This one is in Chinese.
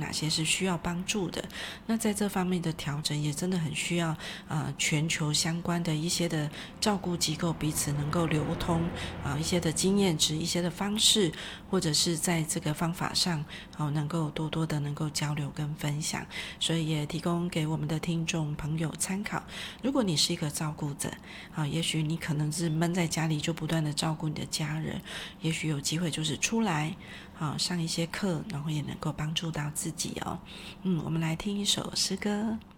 哪些是需要帮助的。那在这方面的调整也真的很需要全球相关的一些的照顾机构彼此能够流通一些的经验值，一些的方式，或者是在这个方法上能够多多的能够交流跟分享，所以也提供给我们的听众朋友参考。如果你是一个照顾者也许你可能是闷在家里就不断的照顾你的家人，也许有机会就是出来上一些课，然后也能够帮助到自己我们来听一首诗歌。